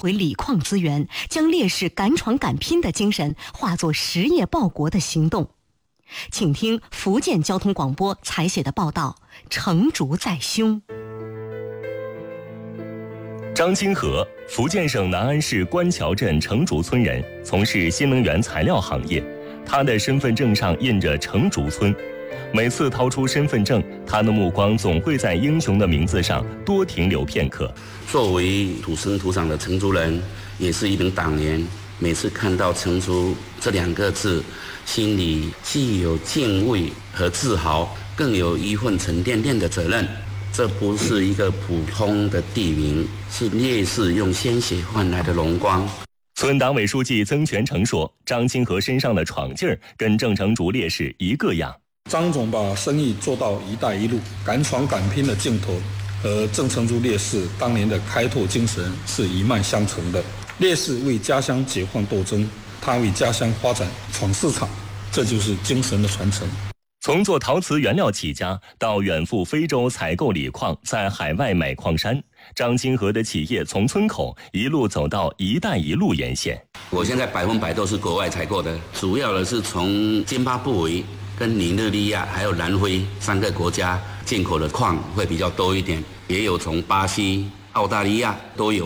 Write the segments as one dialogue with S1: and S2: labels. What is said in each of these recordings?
S1: 回锂矿资源，将烈士敢闯敢拼的精神化作实业报国的行动。请听福建交通广播采写的报道：成竹在胸。
S2: 张金河，福建省南安市官桥镇成竹村人，从事新能源材料行业。他的身份证上印着成竹村。每次掏出身份证，他的目光总会在英雄的名字上多停留片刻。
S3: 作为土生土长的成竹人，也是一名党员，每次看到成竹这2个字，心里既有敬畏和自豪，更有一份沉甸甸的责任。这不是一个普通的地名，是烈士用鲜血换来的荣光。
S2: 村党委书记曾全成说，张金河身上的闯劲儿跟郑成竹烈士一个样。
S4: 张总把生意做到一带一路，敢闯敢拼的劲头和郑成竹烈士当年的开拓精神是一脉相承的。烈士为家乡解放斗争，他为家乡发展闯市场，这就是精神的传承。
S2: 从做陶瓷原料起家，到远赴非洲采购锂矿，在海外买矿山，张金河的企业从村口一路走到一带一路沿线。
S3: 我现在100%都是国外采购的，主要的是从津巴布韦、跟尼日利亚还有南非3个国家进口的矿会比较多一点，也有从巴西、澳大利亚都有。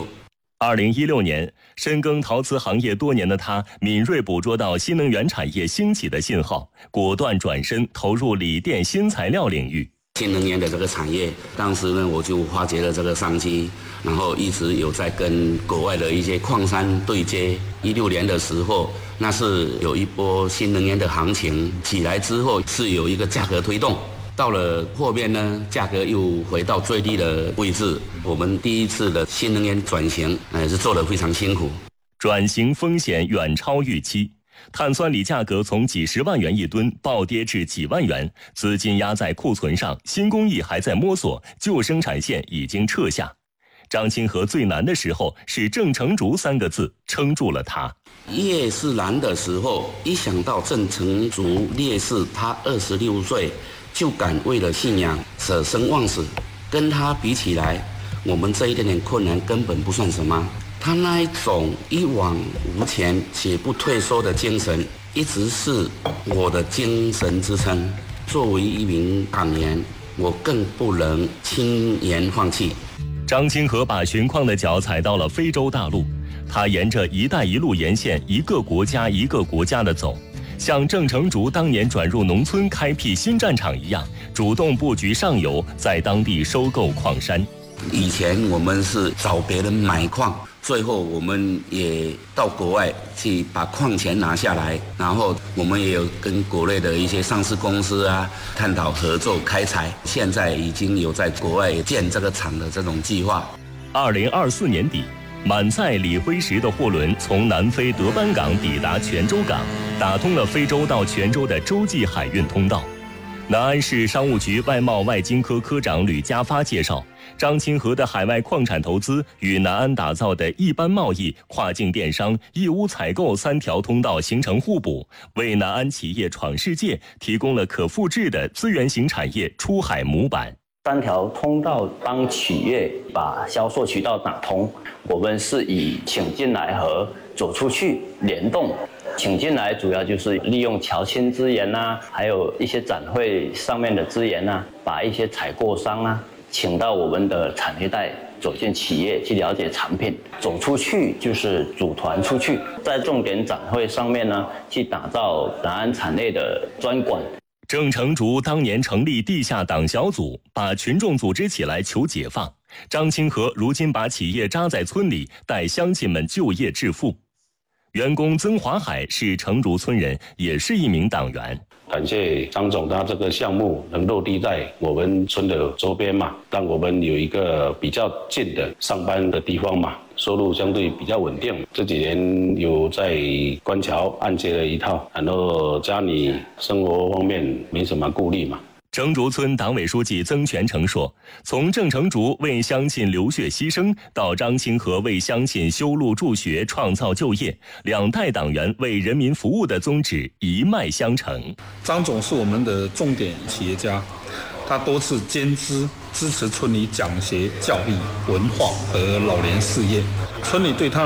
S2: 2016年，深耕陶瓷行业多年的他，敏锐捕捉到新能源产业兴起的信号，果断转身投入锂电新材料领域。
S3: 新能源的这个产业，当时呢我就发掘了这个商机，然后一直有在跟国外的一些矿山对接。16年的时候，那是有一波新能源的行情起来之后，是有一个价格推动。到了后面呢，价格又回到最低的位置。我们第一次的新能源转型，是做得非常辛苦。
S2: 转型风险远超预期，碳酸锂价格从几十万元一吨暴跌至几万元，资金压在库存上，新工艺还在摸索，旧生产线已经撤下。张金河最难的时候是郑成竹3个字撑住了他。
S3: 夜是难的时候，一想到郑成竹烈士，他26岁。就敢为了信仰舍生忘死，跟他比起来，我们这一点点困难根本不算什么。他那一种一往无前且不退缩的精神，一直是我的精神支撑。作为一名党员，我更不能轻言放弃。
S2: 张金河把寻矿的脚踩到了非洲大陆，他沿着一带一路沿线一个国家一个国家的走。像郑成竹当年转入农村开辟新战场一样，主动布局上游，在当地收购矿山。
S3: 以前我们是找别人买矿，最后我们也到国外去把矿权拿下来，然后我们也有跟国内的一些上市公司探讨合作开采，现在已经有在国外建这个厂的这种计划。
S2: 2024年底，满载锂灰石的货轮从南非德班港抵达泉州港，打通了非洲到泉州的洲际海运通道。南安市商务局外贸外经科科长吕家发介绍，张金河的海外矿产投资与南安打造的一般贸易、跨境电商、义乌采购3条通道形成互补，为南安企业闯世界提供了可复制的资源型产业出海模板。
S5: 3条通道帮企业把销售渠道打通，我们是以请进来和走出去联动。请进来主要就是利用侨青资源还有一些展会上面的资源把一些采购商请到我们的产业带，走进企业去了解产品。走出去就是组团出去，在重点展会上面去打造南安产业的专馆。
S2: 郑成竹当年成立地下党小组，把群众组织起来求解放。张金河如今把企业扎在村里，带乡亲们就业致富。员工曾华海是成竹村人，也是一名党员。
S6: 感谢张总，他这个项目能落地在我们村的周边嘛，让我们有一个比较近的上班的地方嘛，收入相对比较稳定。这几年有在官桥按揭了一套，然后家里生活方面没什么顾虑嘛。
S2: 成竹村党委书记曾全成说，从郑成竹为乡亲流血牺牲，到张金河为乡亲修路助学创造就业，2代党员为人民服务的宗旨一脉相承。
S4: 张总是我们的重点企业家，他多次兼资支持村里讲学、教育、文化和老年事业，村里对他